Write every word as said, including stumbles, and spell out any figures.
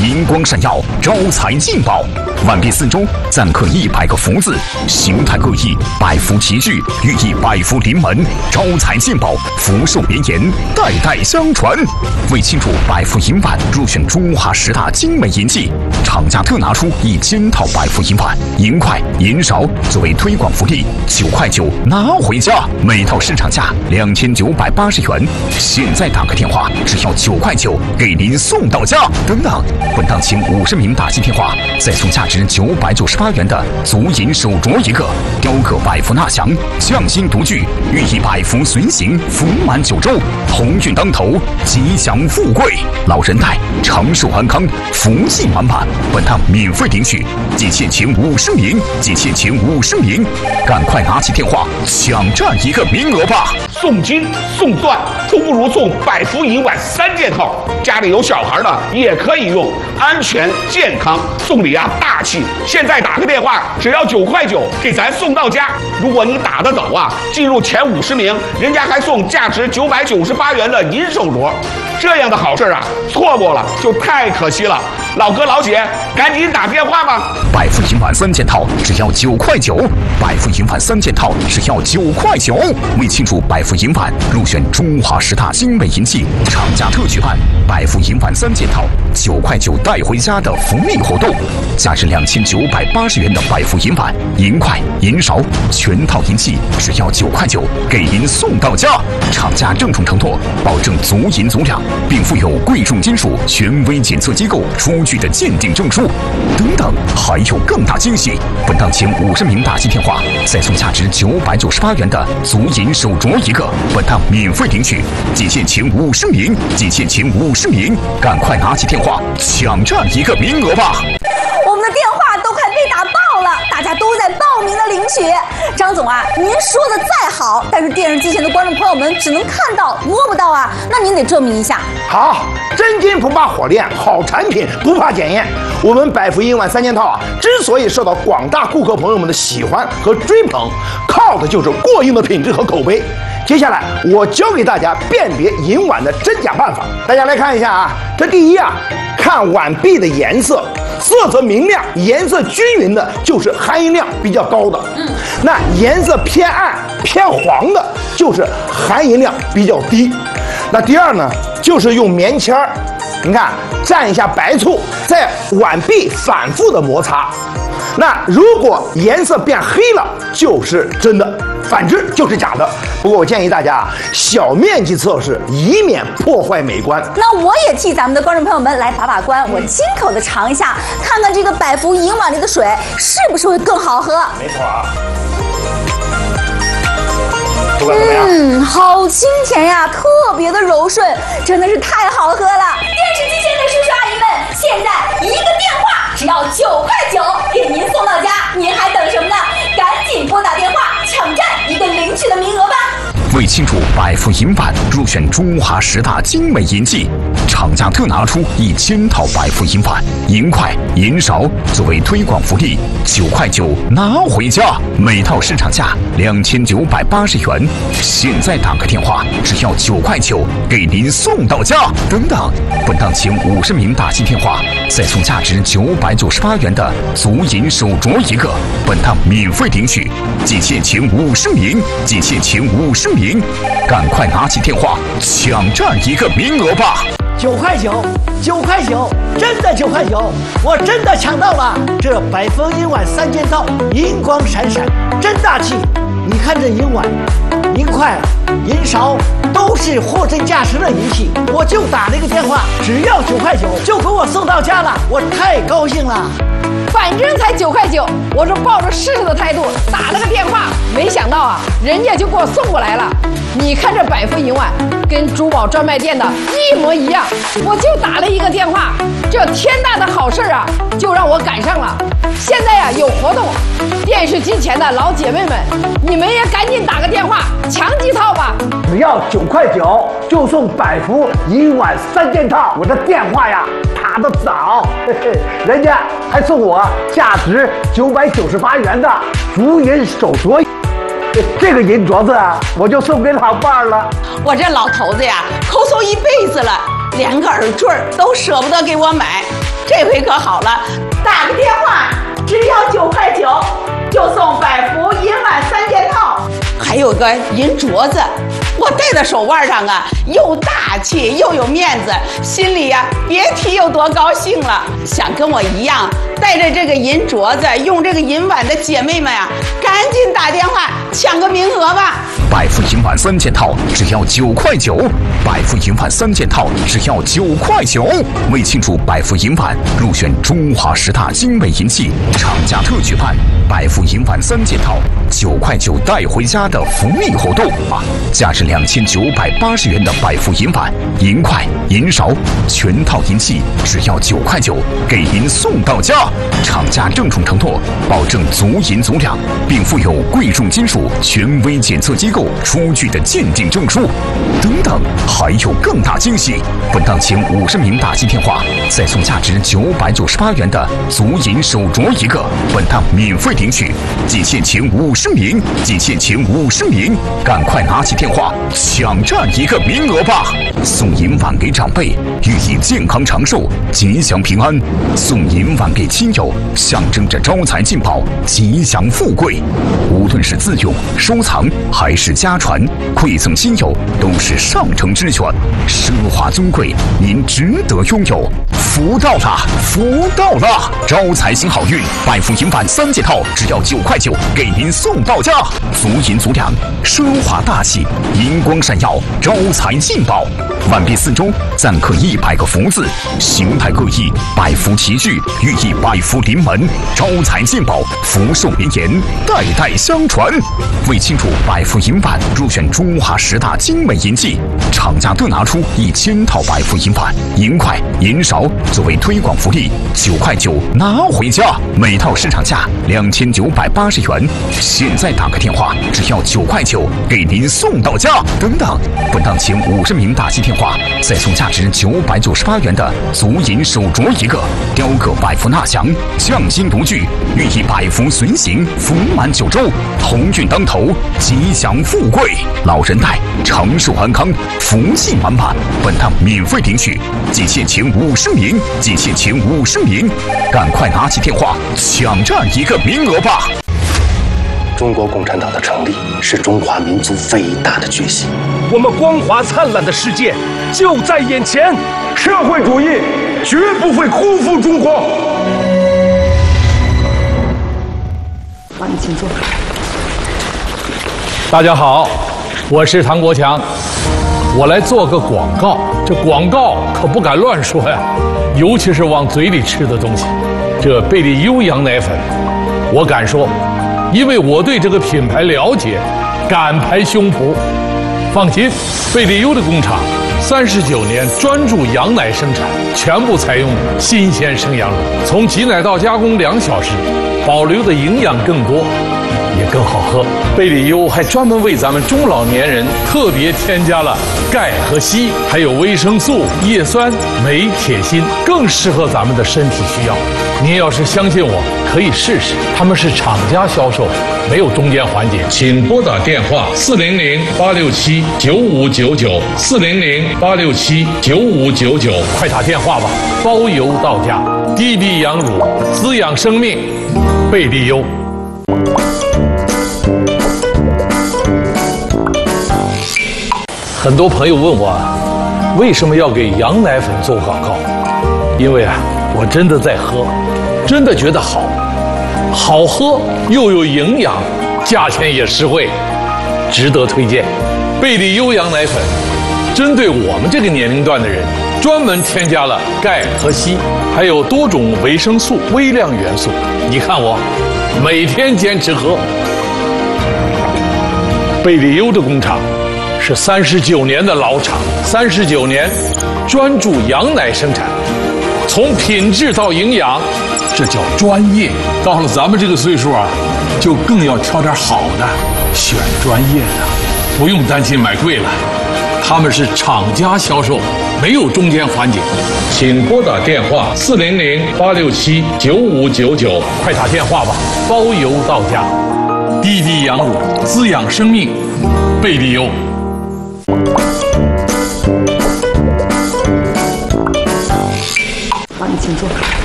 银光闪耀，招财进宝。完璧四周錾刻一百个福字，形态各异，百福齐聚，寓意百福临门，招财进宝，福寿绵延，代代相传。为庆祝百福银碗入选中华十大精美银器，厂家特拿出一千套百福银碗、银筷、银勺作为推广福利，九块九拿回家，每套市场价两千九百八十元，现在打个电话只要九块九，给您送到家。等等，本档前五十名打进电话，再送价值九百九十八元的足银手镯一个，雕刻百福纳祥，匠心独具，寓意百福随行，福满九州，鸿运当头，吉祥富贵，老人带长寿安康，福气满满。本趟免费领取，仅限前五十名，仅限前五十名，赶快拿起电话抢占一个名额吧！ 送金送钻都不如送百福银碗三件套，家里有小孩的也可以用，安全健康，送礼啊大气。现在打个电话只要九块九，给咱送到家。如果你打得走啊，进入前五十名，人家还送价值九百九十八元的银手镯。这样的好事啊，错过了就太可惜了。老哥老姐，赶紧打电话吧！ 百福银碗三件套只要九块九，百福银碗三件套只要九块九。为庆祝百福银碗入选中华十大精美银器，厂家特举办百福银碗三件套九块九带回家的福利活动，价值两千九百八十元的百福银碗、银筷、银勺全套银器只要九块九，给您送到家。厂家郑重承诺，保证足银足两，并附有贵重金属权威检测机构出具的鉴定证书。等等，还有更大惊喜！本档前五十名打进电话，再送价值九百九十八元的足银手镯一个。本档免费领取，仅限前五十名，仅限前五十名，赶快拿起电话抢占一个名额吧！ 我们的电话都快被打爆了，大家都在报名的领取。张总啊，您说的再好，但是电视机前的观众朋友们只能看到摸不到啊，那您得证明一下。 好，真金不怕火炼，好产品不怕检验。我们百福银碗三件套啊，之所以受到广大顾客朋友们的喜欢和追捧，靠的就是过硬的品质和口碑。接下来我教给大家辨别银碗的真假办法，大家来看一下啊。这第一啊，看碗壁的颜色，色泽明亮、颜色均匀的，就是含银量比较高的。嗯，那颜色偏暗、偏黄的，就是含银量比较低。那第二呢，就是用棉签儿，你看蘸一下白醋，在碗壁反复的摩擦。那如果颜色变黑了，就是真的，反之就是假的。不过我建议大家啊，小面积测试，以免破坏美观。 那我也替咱们的观众朋友们来把把关，我亲口的尝一下，看看这个百福银碗里的水是不是会更好喝。 没错啊。 嗯，好清甜呀，特别的柔顺，真的是太好喝了。电视机前的叔叔阿姨们，现在一个电话只要九块九，给您送到家，您还等什么呢？赶紧拨打电话，抢占一个领取的名额吧。 为庆祝百福银碗入选中华十大精美银器，厂家特拿出一千套百福银碗、银筷、银勺作为推广福利，九块九拿回家，每套市场价两千九百八十元，现在打个电话只要九块九，给您送到家。等等，本档前五十名打进电话，再送价值九百九十八元的足银手镯一个，本档免费领取，仅限前五十名，仅限前五十名。赶快拿起电话抢占一个名额吧！ 九块九，九块九，真的九块九，我真的抢到了！这百福银碗三件套，银光闪闪，真大气！你看这银碗、银筷、银勺，都是货真价实的银器。我就打了一个电话，只要九块九，就给我送到家了，我太高兴了。 反正才九块九，我是抱着试试的态度打了个电话，没想到啊，人家就给我送过来了。你看这百福银碗跟珠宝专卖店的一模一样，我就打了一个电话，这天大的好事啊，就让我赶上了。现在呀、啊、有活动，电视机前的老姐妹们，你们也赶紧打个电话抢几套吧。 只要九块九就送百福银碗三件套，我的电话呀打得早，嘿嘿，人家还送我价值九百九十八元的足银手镯。这个银镯子啊，我就送给老伴儿了。 我这老头子呀，抠搜一辈子了，连个耳坠都舍不得给我买。 这回可好了，打个电话只要九块九，就送百福银碗三件套，还有个银镯子。我戴在手腕上啊，又大气又有面子，心里呀、啊、别提有多高兴了。想跟我一样带着这个银镯子、用这个银碗的姐妹们呀、啊，赶紧打电话抢个名额吧！ 百福银碗三件套只要九块九，百福银碗三件套只要九块九。为庆祝百福银碗入选中华十大精美银器，厂家特举办百福银碗三件套九块九带回家的福利活动啊！价值两千九百八十元的百福银碗、银筷、银勺全套银器只要九块九，给您送到家。厂家郑重承诺，保证足银足两，并附有贵重金属权威检测机构出具的鉴定证书。等等，还有更大惊喜！本档前五十名打进电话，再送价值九百九十八元的足银手镯一个，本档免费领取。仅限前五十名，仅限前五十名，赶快拿起电话抢占一个名额吧！送银碗给长辈，寓意健康长寿、吉祥平安；送银碗给亲友，象征着招财进宝、吉祥富贵。无论是自用、收藏还是家传，馈赠亲友都是上乘之选，奢华尊贵，您值得拥有。福到了，福到了！招财新好运，百福银碗三件套只要九块九，给您送到家。足银足两，奢华大气，银光闪耀，招财进宝。万币四周暂刻一百个福字，形态各异，百福齐聚，寓意百福临门，招财进宝，福寿绵延，代代相传。为庆祝百福银碗入选中华十大精美银器，厂家特拿出一千套百福银碗、银筷、银勺作为推广福利，九块九拿回家，每套市场价两千九百八十元。现在打个电话，只要九块九，给您送到家。等等，本档前五十名打进电话，再送价值九百九十八元的足银手镯一个，雕刻百福纳祥，匠心独具，寓意百福随行，福满九州，鸿运当头，吉祥富贵，老人带长寿安康，福气满满。本档免费领取，仅限前五十名，仅限前五十名，赶快拿起电话抢占一个名额吧！ 中国共产党的成立是中华民族伟大的觉醒， 我们光华灿烂的世界就在眼前， 社会主义绝不会辜负中国。 王，你请坐。 大家好，我是唐国强，我来做个广告。这广告可不敢乱说呀，尤其是往嘴里吃的东西。这贝利优羊奶粉，我敢说，因为我对这个品牌了解，敢拍胸脯。放心，贝利优的工厂三十九年专注羊奶生产，全部采用新鲜生羊乳，从挤奶到加工两小时，保留的营养更多，也更好喝。贝利优还专门为咱们中老年人特别添加了钙和硒，还有维生素、叶酸、镁、铁、锌，更适合咱们的身体需要。您要是相信我，可以试试。他们是厂家销售，没有中间环节。请拨打电话四零零八六七九五九九四零零八六七九五九九，快打电话吧，包邮到家。低低羊乳，滋养生命，贝利优。很多朋友问我，为什么要给羊奶粉做广告？因为啊，我真的在喝，真的觉得好，好喝又有营养，价钱也实惠，值得推荐。贝利优羊奶粉针对我们这个年龄段的人，专门添加了钙和硒，还有多种维生素、微量元素。你看我每天坚持喝。贝利优的工厂是三十九年的老厂，三十九年专注羊奶生产，从品质到营养，这叫专业。到了咱们这个岁数啊，就更要挑点好的，选专业的，不用担心买贵了。他们是厂家销售，没有中间环节。请拨打电话四零零八六七九五九九，快打电话吧，包邮到家。低低羊乳，滋养生命，贝利优。 王，你请请坐。